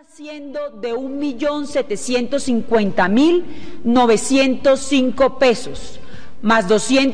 siendo de 1.750.905 pesos, más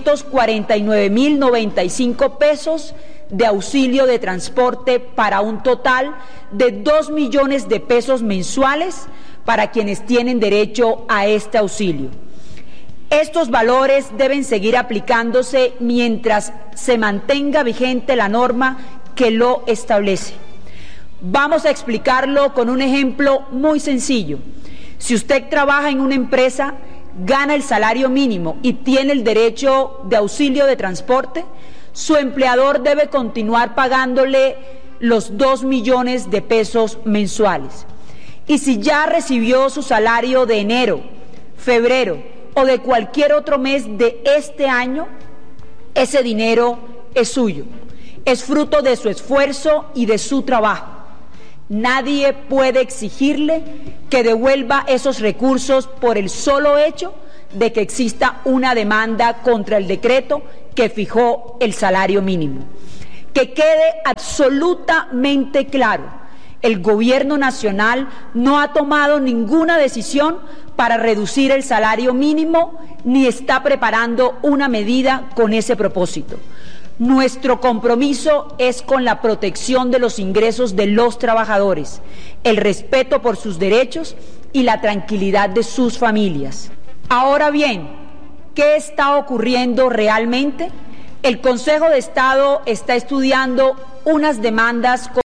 249.095 pesos de auxilio de transporte, para un total de 2 millones de pesos mensuales para quienes tienen derecho a este auxilio. Estos valores deben seguir aplicándose mientras se mantenga vigente la norma que lo establece. Vamos a explicarlo con un ejemplo muy sencillo. Si usted trabaja en una empresa, gana el salario mínimo y tiene el derecho de auxilio de transporte, su empleador debe continuar pagándole los 2 millones de pesos mensuales. Y si ya recibió su salario de enero, febrero o de cualquier otro mes de este año, ese dinero es suyo, es fruto de su esfuerzo y de su trabajo. Nadie puede exigirle que devuelva esos recursos por el solo hecho de que exista una demanda contra el decreto que fijó el salario mínimo. Que quede absolutamente claro, el Gobierno Nacional no ha tomado ninguna decisión para reducir el salario mínimo ni está preparando una medida con ese propósito. Nuestro compromiso es con la protección de los ingresos de los trabajadores, el respeto por sus derechos y la tranquilidad de sus familias. Ahora bien, ¿qué está ocurriendo realmente? El Consejo de Estado está estudiando unas demandas